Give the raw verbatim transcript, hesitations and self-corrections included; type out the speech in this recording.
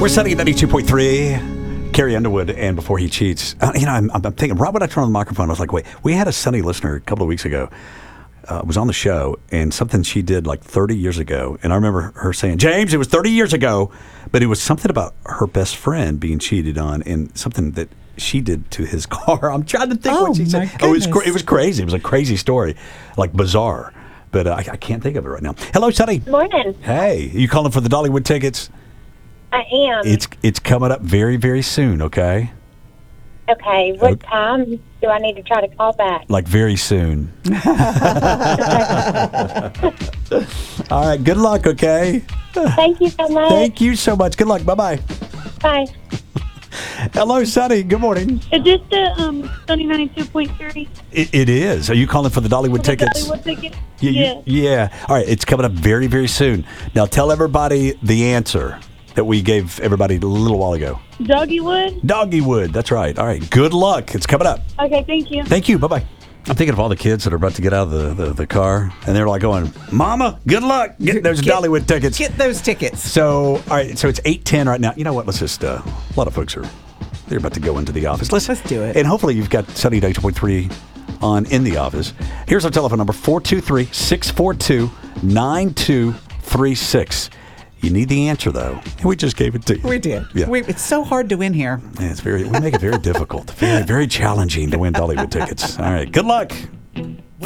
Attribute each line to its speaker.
Speaker 1: We're setting at ninety-two point three. Carrie Underwood, and Before He Cheats. Uh, you know, I'm, I'm thinking, right when I turned on the microphone, I was like, wait, we had a Sunny listener a couple of weeks ago. Uh, was on the show, and something she did like thirty years ago. And I remember her saying, James, it was thirty years ago, but it was something about her best friend being cheated on and something that she did to his car. I'm trying to think
Speaker 2: oh,
Speaker 1: what she said.
Speaker 2: My
Speaker 1: Oh, it was,
Speaker 2: goodness.
Speaker 1: cra- it was crazy. It was a crazy story, like bizarre. But uh, I, I can't think of it right now. Hello, Sunny.
Speaker 3: Morning.
Speaker 1: Hey, you calling for the Dollywood tickets?
Speaker 3: I am.
Speaker 1: It's it's coming up very, very soon, okay?
Speaker 3: Okay. What
Speaker 1: Okay.
Speaker 3: time do I need to try to call back?
Speaker 1: Like very soon. All right, good luck, okay?
Speaker 3: Thank you so much.
Speaker 1: Thank you so much. Good luck. Bye-bye.
Speaker 3: Bye.
Speaker 1: Hello, Sunny. Good morning.
Speaker 4: Is this the um, Sunny ninety-two point three?
Speaker 1: It, it is. Are you calling for the Dollywood tickets?
Speaker 4: Dollywood ticket?
Speaker 1: Yeah, you-
Speaker 4: Yes.
Speaker 1: yeah. All right, it's coming up very, very soon. Now, tell everybody the answer that we gave everybody a little while ago.
Speaker 4: Doggywood?
Speaker 1: Doggywood. That's right. All right, good luck. It's coming up.
Speaker 4: Okay, thank you.
Speaker 1: Thank you. Bye-bye. I'm thinking of all the kids that are about to get out of the, the, the car, and they're like going, Mama, good luck. Get those
Speaker 2: Get-
Speaker 1: Dollywood tickets.
Speaker 2: Get those tickets.
Speaker 1: So, all right, so it's eight ten right now. You know what? Let's just, uh, a lot of folks are, they're about to go into the office. Let's,
Speaker 2: Let's do it.
Speaker 1: And hopefully you've got Sunny Day two point three on in the office. Here's our telephone number, four two three, six four two, nine two three six. You need the answer, though. And we just gave it to you.
Speaker 2: We did.
Speaker 1: Yeah.
Speaker 2: We, it's so hard to win here.
Speaker 1: Yeah, it's very, we make it very difficult, very, very challenging to win Dollywood tickets. All right, good luck.